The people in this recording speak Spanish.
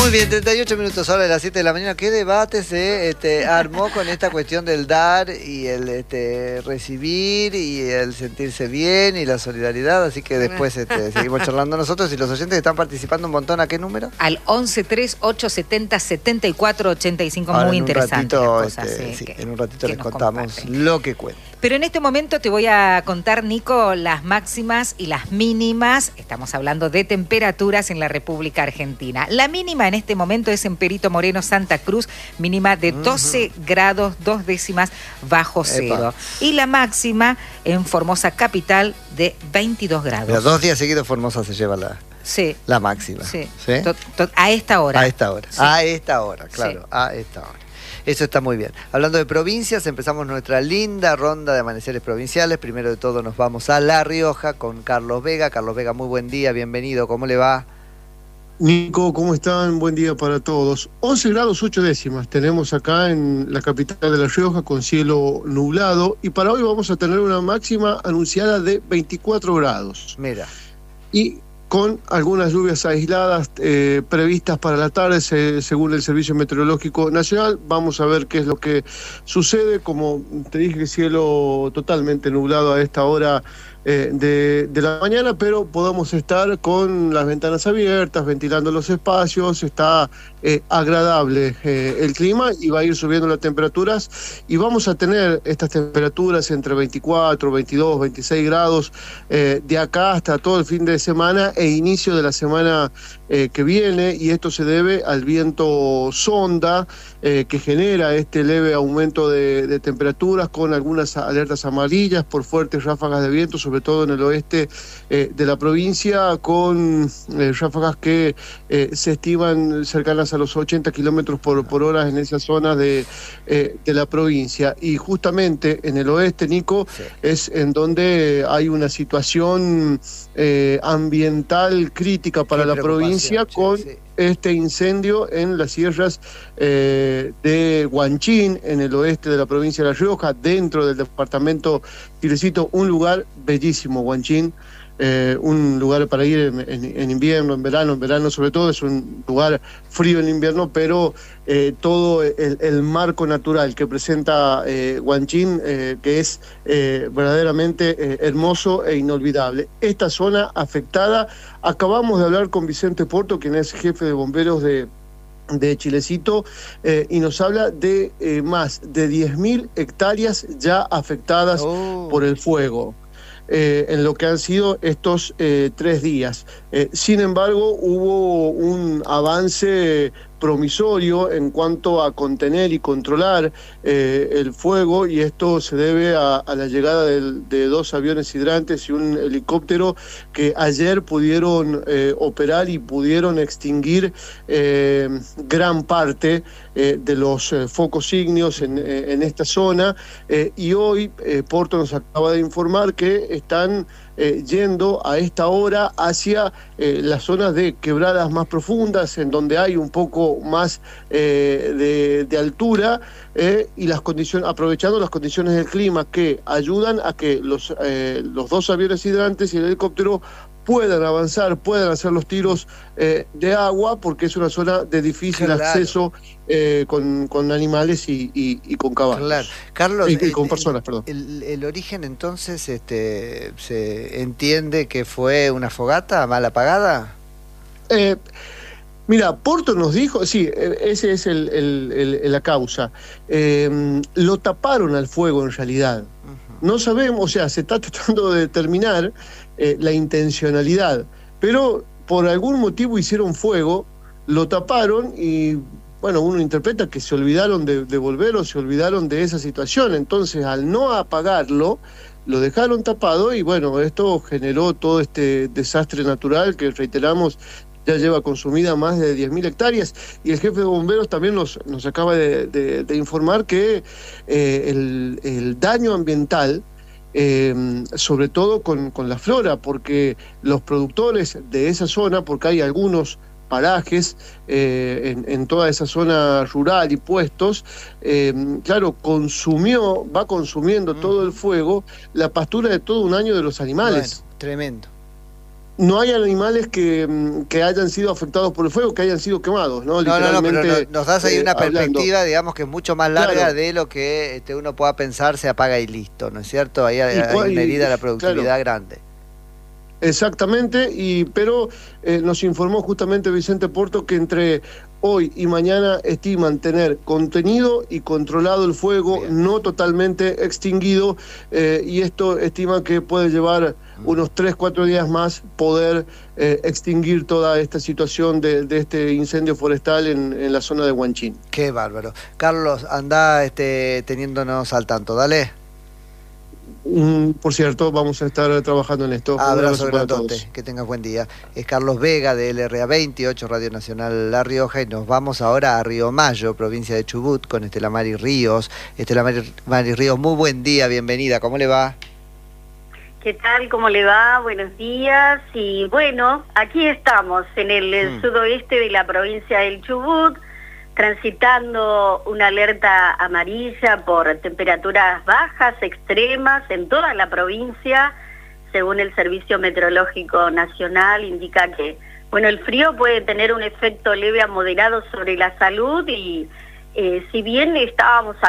Muy bien, 38 minutos ahora de las 7 de la mañana. ¿Qué debate se armó con esta cuestión del dar y el recibir y el sentirse bien y la solidaridad? Así que después seguimos charlando nosotros y los oyentes están participando un montón. ¿A qué número? Al 1138707485. Ahora, muy interesante. En un ratito les contamos lo que cuenta. Pero en este momento te voy a contar, Nico, las máximas y las mínimas. Estamos hablando de temperaturas en la República Argentina. La mínima en este momento es en Perito Moreno, Santa Cruz, mínima de 12 grados, 2 décimas bajo cero. Y la máxima en Formosa Capital de 22 grados. Pero 2 días seguidos Formosa se lleva la máxima. Sí. ¿Sí? A esta hora. A esta hora. Sí. A esta hora, claro. Sí. A esta hora. Eso está muy bien. Hablando de provincias, empezamos nuestra linda ronda de amaneceres provinciales. Primero de todo nos vamos a La Rioja con Carlos Vega. Carlos Vega, muy buen día, bienvenido. ¿Cómo le va? Nico, ¿cómo están? Buen día para todos. 11 grados 8 décimas tenemos acá en la capital de La Rioja con cielo nublado y para hoy vamos a tener una máxima anunciada de 24 grados. Mira. Y con algunas lluvias aisladas previstas para la tarde, según el Servicio Meteorológico Nacional. Vamos a ver qué es lo que sucede. Como te dije, cielo totalmente nublado a esta hora de la mañana, pero podemos estar con las ventanas abiertas, ventilando los espacios. Está agradable el clima y va a ir subiendo las temperaturas y vamos a tener estas temperaturas entre 24, 22, 26 grados de acá hasta todo el fin de semana e inicio de la semana que viene, y esto se debe al viento sonda que genera este leve aumento de temperaturas con algunas alertas amarillas por fuertes ráfagas de viento, sobre todo en el oeste de la provincia, con ráfagas que se estiman cercanas a los 80 kilómetros por hora en esa zona de la provincia. Y justamente en el oeste, Nico, sí, es en donde hay una situación ambiental crítica para la provincia, con este incendio en las sierras de Huanchín, en el oeste de la provincia de La Rioja, dentro del departamento Chilecito. Un lugar bellísimo, Huanchín. Un lugar para ir en invierno, en verano sobre todo. Es un lugar frío en invierno, pero todo el marco natural que presenta Huanchín, que es verdaderamente hermoso e inolvidable. Esta zona afectada, acabamos de hablar con Vicente Porto, quien es jefe de bomberos de Chilecito, y nos habla de más de 10.000 hectáreas ya afectadas por el fuego. En lo que han sido estos 3 días. Sin embargo, hubo un avance promisorio en cuanto a contener y controlar el fuego, y esto se debe a la llegada de 2 aviones hidrantes y un helicóptero que ayer pudieron operar y pudieron extinguir gran parte de los focos ígneos en esta zona, y hoy Porto nos acaba de informar que están yendo a esta hora hacia las zonas de quebradas más profundas, en donde hay un poco más de altura, y las condiciones, aprovechando las condiciones del clima que ayudan a que los 2 aviones hidrantes y el helicóptero puedan avanzar, puedan hacer los tiros de agua, porque es una zona de difícil acceso con animales y con caballos. Claro. Carlos, y con personas, perdón. El origen entonces se entiende que fue una fogata mal apagada. Mira, Porto nos dijo, sí, ese es la causa. Lo taparon al fuego en realidad. No sabemos, o sea, se está tratando de determinar la intencionalidad, pero por algún motivo hicieron fuego, lo taparon y, bueno, uno interpreta que se olvidaron de volver o se olvidaron de esa situación. Entonces, al no apagarlo, lo dejaron tapado y, bueno, esto generó todo este desastre natural que, reiteramos, ya lleva consumida más de 10.000 hectáreas, y el jefe de bomberos también nos acaba de informar que el daño ambiental, sobre todo con la flora, porque los productores de esa zona, porque hay algunos parajes en toda esa zona rural y puestos, claro, va consumiendo todo el fuego la pastura de todo un año de los animales. Bueno, tremendo. no hay animales que hayan sido afectados por el fuego, que hayan sido quemados, ¿no? No, pero nos das ahí una perspectiva, hablando, digamos, que es mucho más larga, claro, de lo que uno pueda pensar, se apaga y listo, ¿no es cierto? Ahí hay una herida a la productividad, claro, grande. Exactamente, pero nos informó justamente Vicente Porto que entre hoy y mañana estiman tener contenido y controlado el fuego, bien, no totalmente extinguido, y esto estima que puede llevar unos 3-4 días más poder extinguir toda esta situación de este incendio forestal en la zona de Huanchín. Qué bárbaro. Carlos, anda teniéndonos al tanto, dale. Por cierto, vamos a estar trabajando en esto. Abrazo grandote, que tengas buen día. Es Carlos Vega de LRA 28, Radio Nacional La Rioja, y nos vamos ahora a Río Mayo, provincia de Chubut, con Estela Mari Ríos. Estela Mari Ríos, muy buen día, bienvenida, ¿cómo le va? ¿Qué tal? ¿Cómo le va? Buenos días. Y bueno, aquí estamos en el sudoeste de la provincia del Chubut, transitando una alerta amarilla por temperaturas bajas, extremas, en toda la provincia. Según el Servicio Meteorológico Nacional, indica que, bueno, el frío puede tener un efecto leve a moderado sobre la salud y si bien estábamos